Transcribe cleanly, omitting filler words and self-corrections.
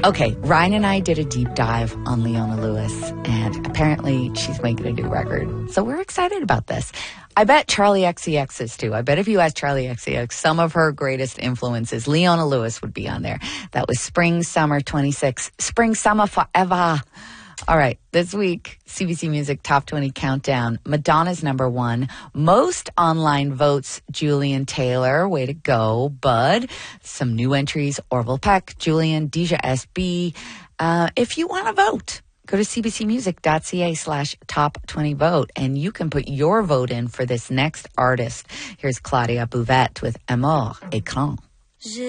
Okay, Ryan and I did a deep dive on Leona Lewis, and apparently she's making a new record. So we're excited about this. I bet Charlie XCX is too. I bet if you ask Charlie XCX, some of her greatest influences, Leona Lewis would be on there. That was Spring Summer 26. Spring Summer Forever. All right, this week, CBC Music Top 20 Countdown. Madonna's number one. Most online votes, Julian Taylor. Way to go, bud. Some new entries, Orville Peck, Julian, Deja SB. If you want to vote, go to cbcmusic.ca/top20vote, and you can put your vote in for this next artist. Here's Claudia Bouvette with Amour Écran.